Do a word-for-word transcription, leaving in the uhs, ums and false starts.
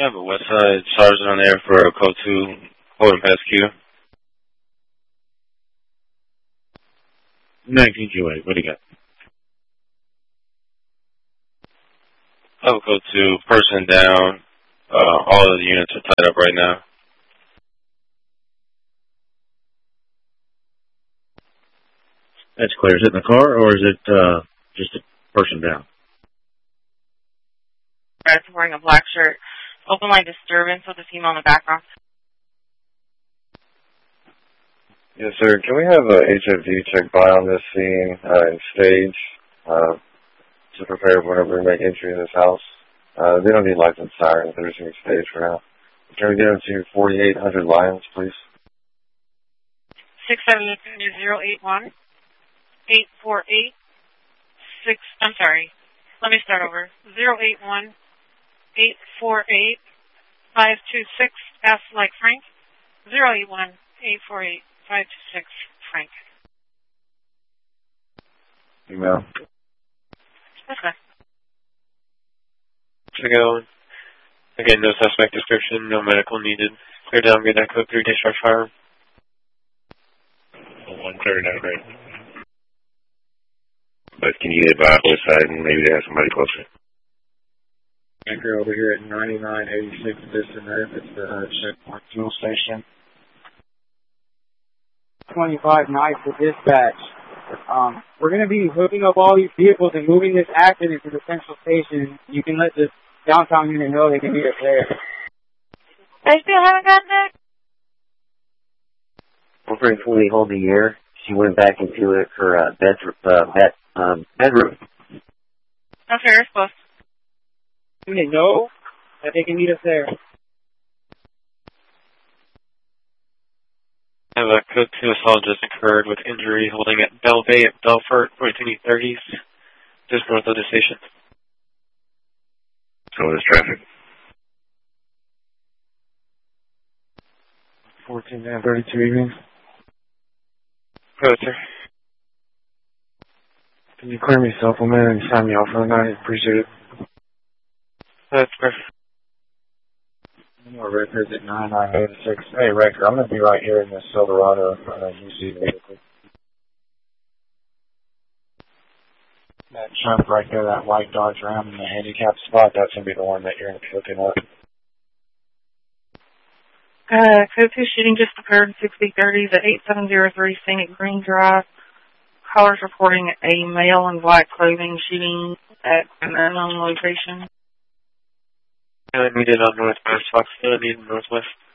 You have a West Side Sergeant on there for a code two, holding past Q. nineteen Q eight, what do you got? I have a code two, person down. Uh, all of the units are tied up right now. That's clear. Is it in the car, or is it uh, just a person down? Guy's wearing a black shirt. Open line disturbance with a female in the background. Yes, sir. Can we have a H F D check by on this scene uh, and stage uh, to prepare whenever we make entry in this house? Uh, they don't need lights and sirens. They're just going to stage for now. Can we get them to forty-eight hundred Lions, please? six seven zero eight one eight four eight six. I'm sorry. Let me start over. zero eight one eight four eight five two six. F like Frank. zero eight one eight four eight five two six. Frank. Email. Okay. Check it out. Again, no suspect description, no medical needed. Clear down, get that code three, discharge fire. One clear down, right? But can you get by West Side and maybe they have somebody closer? Anchor over here at ninety-nine eighty-six Distant Earth. It's the uh, checkpoint fuel station. twenty-five nine for dispatch. Um, we're going to be hooking up all these vehicles and moving this accident to the central station. You can let the downtown unit know they can meet us there. I still haven't gotten it. Over in fully hold the air. She went back into it for uh, bed, uh, bed, um, bedroom. Okay, you're supposed. They know that they can meet us there. I have a code two assault just occurred with injury holding at Bell Bay at Belfort, forty-two thirties, just north of the station. So is traffic. fourteen and thirty-two evening. Go, sir. Can you clear me supplement and sign me off for the night? Appreciate it. That's perfect. More records at nine nine eight six. Hey, Record, I'm going to be right here in this Silverado uh, U C vehicle. That chunk right there, that white Dodge Ram in the handicap spot, that's going to be the one that you're going to be looking at. Uh, code two shooting just occurred in sixty thirties at eight seven zero three Scenic Green Drive. Callers reporting a male in black clothing shooting at an unknown location. I needed on Northwest, Fox needed Northwest.